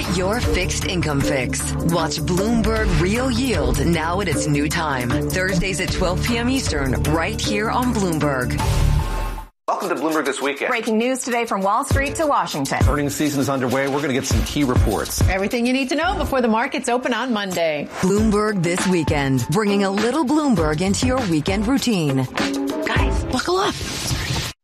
Your fixed income fix. Watch Bloomberg Real Yield now at its new time. Thursdays at 12 p.m. Eastern, right here on Bloomberg. Welcome to Bloomberg This Weekend. Breaking news today from Wall Street to Washington. Earnings season is underway. We're going to get some key reports. Everything you need to know before the markets open on Monday. Bloomberg This Weekend, bringing a little Bloomberg into your weekend routine. Guys, buckle up.